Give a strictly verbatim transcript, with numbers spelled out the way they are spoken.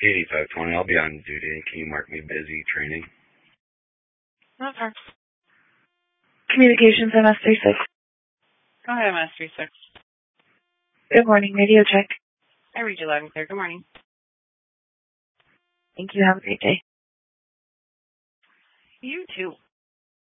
eighty-five twenty, I'll be on duty. Can you mark me busy training? Okay. Communications M S thirty-six. Go ahead, M S thirty-six. Good morning, radio check. I read you loud and clear. Good morning. Thank you. Have a great day. You too.